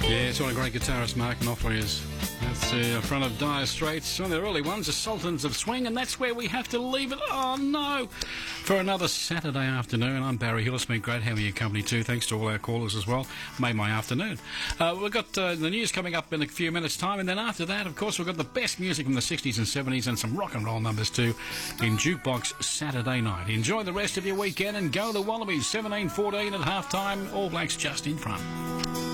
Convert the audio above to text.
Yes, what a great guitarist Mark Knopfler is. That's in front of Dire Straits. One of the early ones, the Sultans of Swing, and that's where we have to leave it. Oh, no. For another Saturday afternoon, I'm Barry Hill. It's been great having your company too. Thanks to all our callers as well. Made my afternoon. We've got the news coming up in a few minutes' time, and then after that, of course, we've got the best music from the 60s and 70s and some rock and roll numbers too in Jukebox Saturday night. Enjoy the rest of your weekend and go the Wallabies. 17-14 at half-time. All Blacks just in front.